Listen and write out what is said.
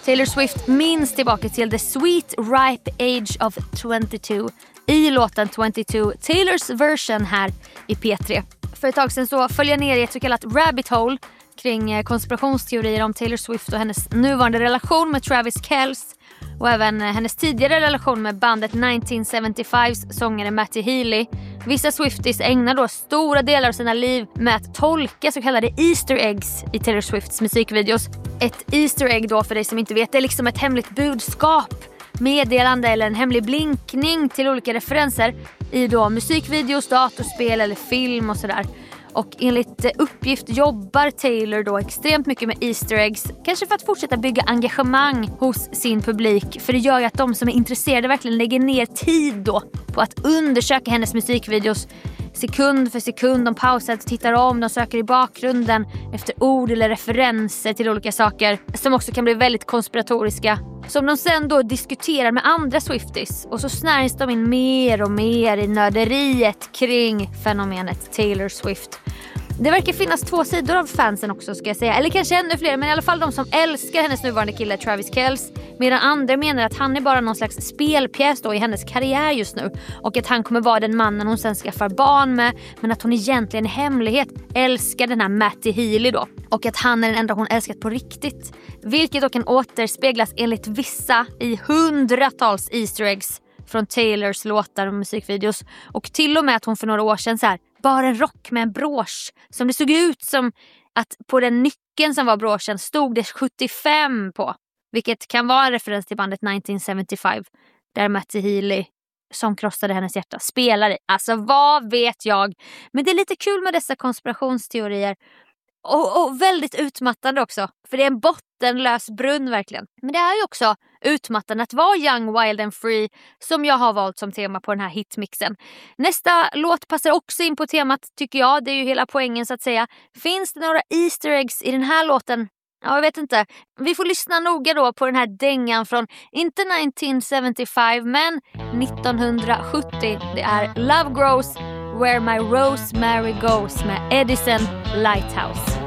Taylor Swift minns tillbaka till the sweet ripe age of 22 i låten 22, Taylors version här i P3. För ett tag sedan så följde jag ner i ett så kallat rabbit hole kring konspirationsteorier om Taylor Swift och hennes nuvarande relation med Travis Kelce och även hennes tidigare relation med bandet 1975s sångare Matty Healy. Vissa Swifties ägnar då stora delar av sina liv med att tolka så kallade Easter eggs i Taylor Swifts musikvideos. Ett Easter egg då, för dig som inte vet, det är liksom ett hemligt budskap, meddelande eller en hemlig blinkning till olika referenser i då musikvideos, datorspel eller film och sådär. Och enligt uppgift jobbar Taylor då extremt mycket med Easter eggs. Kanske för att fortsätta bygga engagemang hos sin publik. För det gör ju att de som är intresserade verkligen lägger ner tid då på att undersöka hennes musikvideos sekund för sekund. De pausar och tittar om, de söker i bakgrunden efter ord eller referenser till olika saker som också kan bli väldigt konspiratoriska, som de sen då diskuterar med andra Swifties. Och så snärjs de in mer och mer i nörderiet kring fenomenet Taylor Swift. Det verkar finnas två sidor av fansen också, ska jag säga. Eller kanske ännu fler, men i alla fall de som älskar hennes nuvarande kille Travis Kelce. Medan andra menar att han är bara någon slags spelpjäs då i hennes karriär just nu. Och att han kommer vara den mannen hon sen skaffar barn med. Men att hon egentligen i hemlighet älskar den här Matty Healy då. Och att han är den enda hon älskat på riktigt. Vilket då kan återspeglas enligt vissa i hundratals Easter eggs från Taylors låtar och musikvideos. Och till och med att hon för några år sedan så här, bara en rock med en brosch som det såg ut som att på den nyckeln som var broschen stod det 75 på. Vilket kan vara en referens till bandet 1975 där Matty Healy, som krossade hennes hjärta, spelar i. Alltså vad vet jag. Men det är lite kul med dessa konspirationsteorier. Och väldigt utmattande också. För det är en bottenlös brunn verkligen. Men det är ju också utmattande att vara young, wild and free, som jag har valt som tema på den här hitmixen. Nästa låt passar också in på temat, tycker jag. Det är ju hela poängen så att säga. Finns det några Easter eggs i den här låten? Ja, jag vet inte. Vi får lyssna noga då på den här dängan från, inte 1975, men 1970. Det är Love Grows Where My Rosemary Goes med Edison Lighthouse.